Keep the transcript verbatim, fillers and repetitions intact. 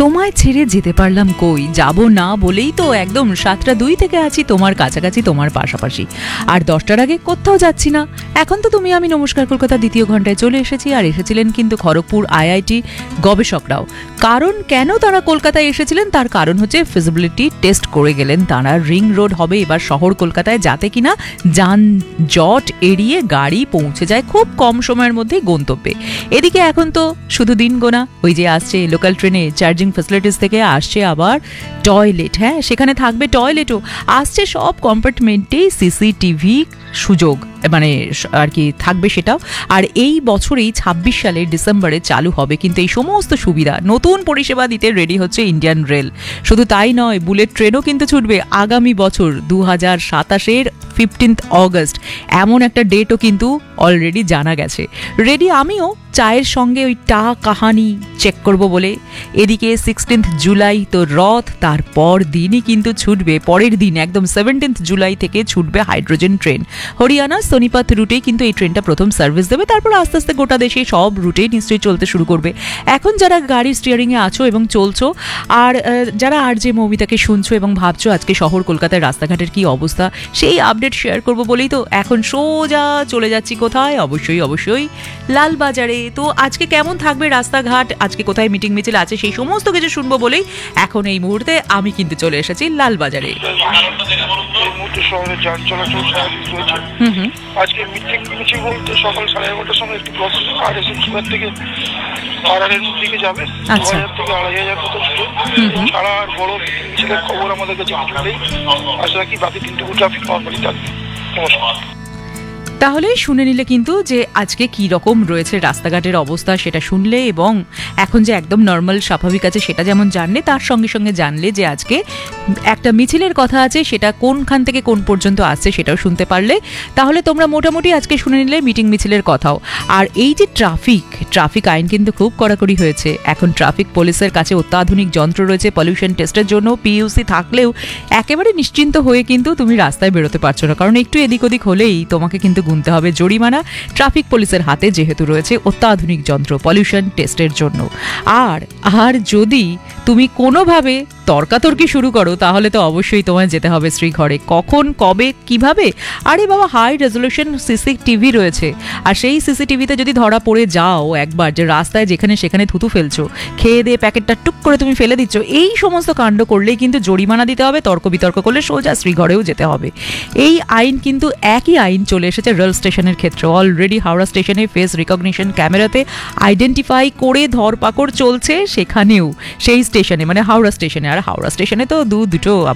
তোমায় ছেড়ে যেতে পারলাম কই, যাব না বলেই তো একদম সাতটা দুই থেকে আছি তোমার কাছাকাছি, তোমার পাশাপাশি। আর দশটার আগে কোথাও যাচ্ছি না। এখন তো তুমি আমি নমস্কার কলকাতা দ্বিতীয় ঘন্টায় চলে এসেছি, আর এসেছিলেন কিন্তু খড়গপুর আইআইটি গবেষকরাও। কারণ কেন তারা কলকাতায় এসেছিলেন, তার কারণ হচ্ছে ফিজিবিলিটি টেস্ট করে গেলেন তারা। রিং রোড হবে এবার শহর কলকাতায়, যাতে কিনা যানজট এড়িয়ে গাড়ি পৌঁছে যায় খুব কম সময়ের মধ্যেই গন্তব্যে। এদিকে এখন তো শুধু দিন গোনা, ওই যে আসছে লোকাল ট্রেনে চার্জিং ফ্যাসিলিটিস থেকে, আসছে আবার টয়লেট, হ্যাঁ সেখানে থাকবে টয়লেটও, আসছে সব কম্পার্টমেন্টেই সিসিটিভি সুযোগ, মানে আর কি থাকবে সেটাও। আর এই বছরেই ছাব্বিশ সালের ডিসেম্বরে চালু হবে কিন্তু এই সমস্ত সুবিধা। নতুন পরিষেবা দিতে রেডি হচ্ছে ইন্ডিয়ান রেল। শুধু তাই নয়, বুলেট ট্রেনও কিন্তু ছুটবে আগামী বছর দু হাজার সাতাশের ফিফটিন্থ অগস্ট, এমন একটা ডেটও কিন্তু অলরেডি জানা গেছে। রেডি আমিও চায়ের সঙ্গে ওই টা কাহানি চেক করব বলে। এদিকে সিক্সটিন্থ জুলাই তো রথ, তারপর দিনই কিন্তু ছুটবে, পরের দিন একদম সেভেন্টিন্থ জুলাই থেকে ছুটবে হাইড্রোজেন ট্রেন। হরিয়ানা সোনিপত রুটেই কিন্তু এই ট্রেনটা প্রথম সার্ভিস দেবে, তারপর আস্তে আস্তে গোটা দেশে সব রুটেই নিশ্চয়ই চলতে শুরু করবে। এখন যারা গাড়ির স্টিয়ারিংয়ে আছো এবং চলছো, আর যারা আর যে মৌমিতাকে শুনছো এবং ভাবছো আজকে শহর কলকাতার রাস্তাঘাটের কি অবস্থা, সেই আপডেট শেয়ার করব বলেই তো এখন সোজা চলে যাচ্ছি কোথায়, অবশ্যই অবশ্যই লালবাজারে। তো আজকে কেমন থাকবে রাস্তাঘাট, আজকে কোথায় মিটিং মিছিল আছে, সেই সমস্ত কিছু শুনবো বলেই এখন এই মুহূর্তে আমি কিন্তু চলে এসেছি লালবাজারে। আজকে মিটিং মিছিল বলতে সকাল সাড়ে এগারোটার সময় একটি প্রসেস কার্ড এসে সুগার থেকে আড়াইয়ের দিকে যাবে, দু হাজার থেকে আড়াই হাজার মতো ছিল ছাড়া। আর বড় মিটিং মিছিলের খবর আমাদের কাছে কিছু নেই। আশা রাখি বাকি তিনটুকু ট্রাফিক নর্মালি থাকবে। নমস্কার। তাহলে শুনে নিলে কিন্তু যে আজকে কি রকম রয়েছে রাস্তাঘাটের অবস্থা, সেটা শুনলে এবং এখন যে একদম নর্মাল স্বাভাবিক আছে সেটা যেমন জানলে, তার সঙ্গে সঙ্গে জানলে যে আজকে একটা মিছিলের কথা আছে, সেটা কোনখান থেকে কোন পর্যন্ত আসছে সেটাও শুনতে পারলে। তাহলে তোমরা মোটামুটি আজকে শুনে নিলে মিটিং মিছিলের কথাও। আর এই যে ট্রাফিক ট্রাফিক আইন কিন্তু খুব কড়াকড়ি হয়েছে। এখন ট্রাফিক পুলিশের কাছে অত্যাধুনিক যন্ত্র রয়েছে পলিউশন টেস্টের জন্য। পিইউসি থাকলেও একেবারে নিশ্চিন্ত হয়ে কিন্তু তুমি রাস্তায় বেরোতে পারছো না, কারণ একটু এদিক ওদিক হলেই তোমাকে কিন্তু গুনতে হবে জরিমানা। ট্রাফিক পুলিশের হাতে যেহেতু রয়েছে অত্যাধুনিক যন্ত্র পলিউশন টেস্টের জন্য। আর আর যদি তুমি কোনোভাবে তর্কাতর্কি শুরু করো, তাহলে তো অবশ্যই তোমায় যেতে হবে শ্রীঘরে। কখন, কবে, কিভাবে? আরে বাবা, হাই রেজলিউশন সিসিটিভি রয়েছে, আর সেই সিসিটিভিতে যদি ধরা পড়ে যাও একবার যে রাস্তায় যেখানে সেখানে থুতু ফেলছো, খেয়ে দিয়ে প্যাকেটটা টুক করে তুমি ফেলে দিচ্ছ, এই সমস্ত কাণ্ড করলেই কিন্তু জরিমানা দিতে হবে। তর্ক বিতর্ক করলে সোজা শ্রীঘরেও যেতে হবে। এই আইন কিন্তু একই আইন চলে এসেছে রেল স্টেশনের ক্ষেত্রে। অলরেডি হাওড়া স্টেশনে ফেস রিকগনিশন ক্যামেরাতে আইডেন্টিফাই করে ধরপাকড় চলছে, সেখানেও সেই স্টেশনে মানে হাওড়া স্টেশনে। আর হাওড়া স্টেশনে তো দু দুটো